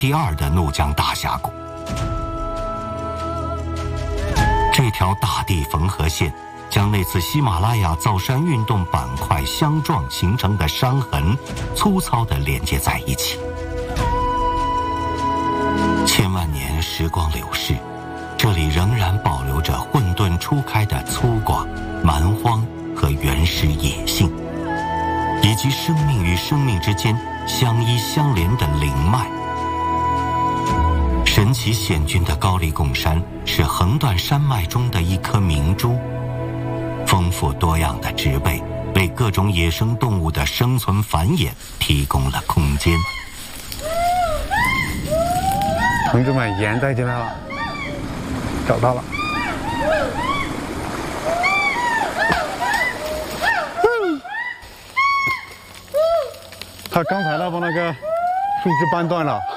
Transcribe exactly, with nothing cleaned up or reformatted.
第二的怒江大峡谷。这条大地缝合线将那次喜马拉雅造山运动板块相撞形成的伤痕粗糙地连接在一起。千万年时光流逝，这里仍然保留着混沌初开的粗犷、蛮荒和原始野性，以及生命与生命之间相依相连的灵脉。神奇险峻的高黎贡山是横断山脉中的一颗明珠，丰富多样的植被为各种野生动物的生存繁衍提供了空间。 同志们，盐带进来了，找到了。他刚才呢把那个树枝扳断了，